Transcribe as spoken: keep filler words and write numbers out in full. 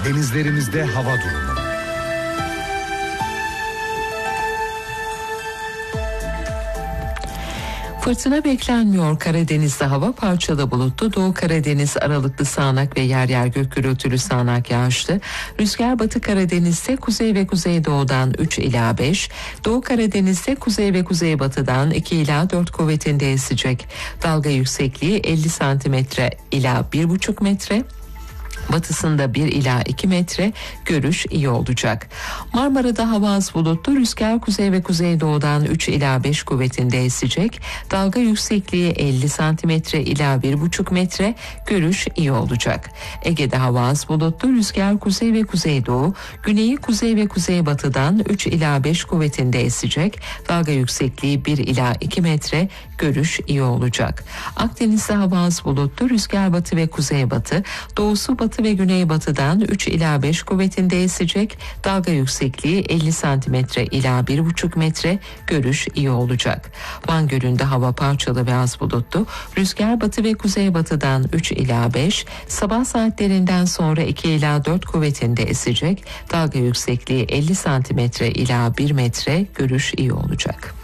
Denizlerimizde hava durumu. Fırtına beklenmiyor. Karadeniz'de hava parçalı bulutlu. Doğu Karadeniz aralıklı sağanak ve yer yer gök gürültülü sağanak yağışlı. Rüzgar Batı Karadeniz'de kuzey ve kuzeydoğudan üç ila beş. Doğu Karadeniz'de kuzey ve kuzeybatıdan iki ila dört kuvvetinde esecek. Dalga yüksekliği elli santimetre ila bir buçuk metre. Batısında bir ila iki metre, görüş iyi olacak. Marmara'da hava az bulutlu, rüzgar kuzey ve kuzeydoğudan üç ila beş kuvvetinde esecek. Dalga yüksekliği elli santimetre ila bir buçuk metre, görüş iyi olacak. Ege'de hava az bulutlu, rüzgar kuzey ve kuzeydoğu, güneyi kuzey ve kuzeybatıdan üç ila beş kuvvetinde esecek. Dalga yüksekliği bir ila iki metre, görüş iyi olacak. Akdeniz'de hava az bulutlu, rüzgar batı ve kuzeybatı, doğusu batı ve güneybatıdan üç ila beş kuvvetinde esecek. Dalga yüksekliği elli santimetre ila bir buçuk metre, görüş iyi olacak. Van Gölü'nde hava parçalı ve az bulutlu, rüzgar batı ve kuzeybatıdan üç ila beş, sabah saatlerinden sonra iki ila dört kuvvetinde esecek. Dalga yüksekliği elli santimetre ila bir metre, görüş iyi olacak.